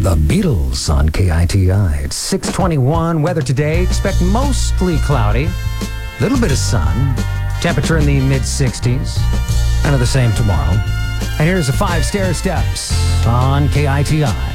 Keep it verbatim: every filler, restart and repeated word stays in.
The Beatles on K I T I. It's six twenty-one. Weather today, expect mostly cloudy. Little bit of sun. Temperature in the mid sixties. Kind of the same tomorrow. And here's the five stair steps on K I T I.